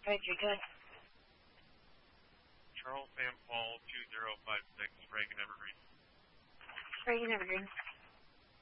Good, you're good. Charles Sam Paul 2056, Reagan Evergreen. Reagan Evergreen.